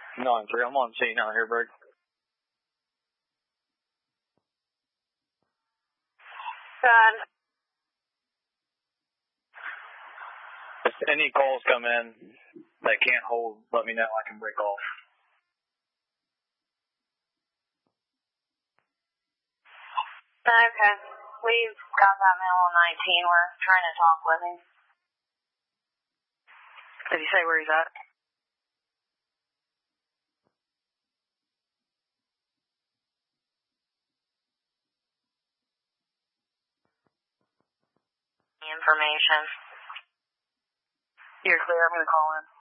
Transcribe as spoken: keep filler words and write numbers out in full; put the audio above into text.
nine three, I'm on scene out here, Berg. Good. If any calls come in that can't hold, let me know. I can break off. Okay. We've got that male on nineteen. We're trying to talk with him. Did he say where he's at? Information. You're clear. I'm going to call in.